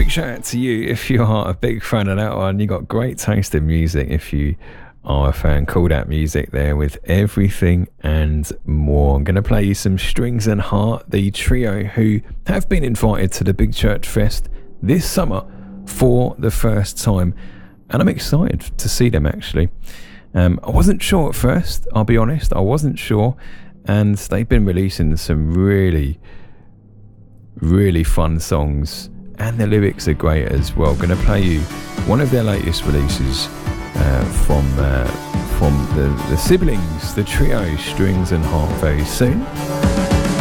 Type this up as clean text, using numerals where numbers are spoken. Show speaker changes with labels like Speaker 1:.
Speaker 1: big shout out to you if you are a big fan of that one. You got great taste in music if you are a fan. Called Out Music there with Everything and More. I'm going to play you some Strings and Heart, the trio who have been invited to the Big Church Fest this summer for the first time, and I'm excited to see them actually. I wasn't sure at first, I'll be honest, I wasn't sure, and they've been releasing some really fun songs, and the lyrics are great as well. Going to play you one of their latest releases from the siblings, the trio Strings and Heart, very soon.